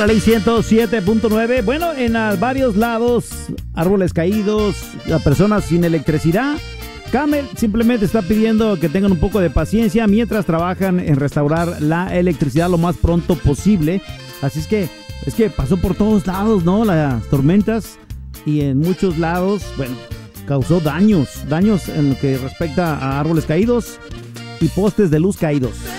La ley 107.9. Bueno, en varios lados, árboles caídos, personas sin electricidad. Camel simplemente está pidiendo que tengan un poco de paciencia mientras trabajan en restaurar la electricidad lo más pronto posible. Así es que pasó por todos lados, ¿no? Las tormentas, y en muchos lados, bueno, causó daños en lo que respecta a árboles caídos y postes de luz caídos.